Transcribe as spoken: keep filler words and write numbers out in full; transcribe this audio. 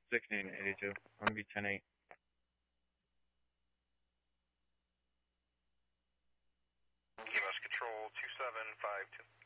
sixteen eighty-two. I'm gonna be ten eight. E M S control two seven five two.